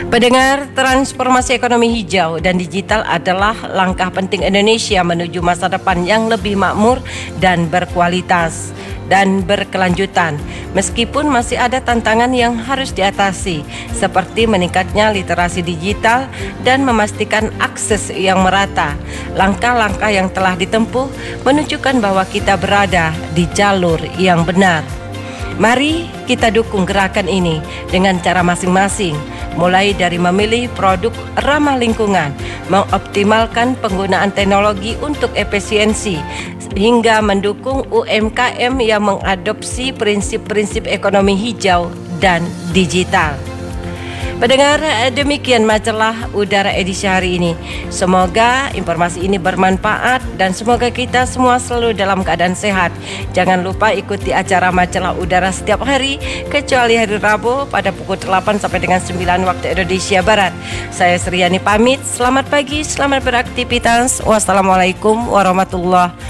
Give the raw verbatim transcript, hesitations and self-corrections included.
Pendengar, transformasi ekonomi hijau dan digital adalah langkah penting Indonesia menuju masa depan yang lebih makmur dan berkualitas dan berkelanjutan. Meskipun masih ada tantangan yang harus diatasi, seperti meningkatnya literasi digital dan memastikan akses yang merata. Langkah-langkah yang telah ditempuh menunjukkan bahwa kita berada di jalur yang benar. Mari kita dukung gerakan ini dengan cara masing-masing, mulai dari memilih produk ramah lingkungan, mengoptimalkan penggunaan teknologi untuk efisiensi, hingga mendukung U M K M yang mengadopsi prinsip-prinsip ekonomi hijau dan digital. Pendengar, demikian majalah Udara edisi hari ini. Semoga informasi ini bermanfaat dan semoga kita semua selalu dalam keadaan sehat. Jangan lupa ikuti acara majalah Udara setiap hari kecuali hari Rabu pada pukul delapan sampai dengan sembilan waktu Indonesia Barat. Saya Sriani pamit. Selamat pagi, selamat beraktivitas. Wassalamualaikum warahmatullahi wabarakatuh.